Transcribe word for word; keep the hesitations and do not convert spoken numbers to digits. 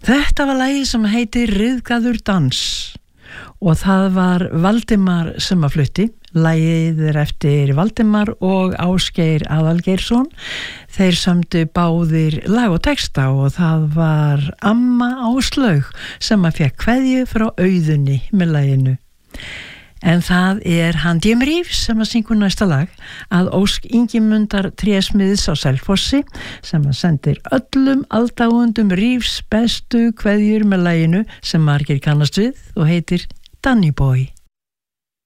Þetta var lagið sem heitir Ryðgaður dans og það var Valdimar sem að flutti. Lagið er eftir Valdimar og Ásgeir Aðalgeirsson. Þeir sömdu báðir lag og texta og það var Amma Áslaug sem að fékk kveðju frá Auðunni með laginu. En það er Handjum Rífs sem að syngur næsta lag að ósk Ingimundar Trésmiðs á Selfossi sem að sendir öllum aldáundum Rífs bestu kveðjur með laginu sem margir kannast við og heitir Danny Boy.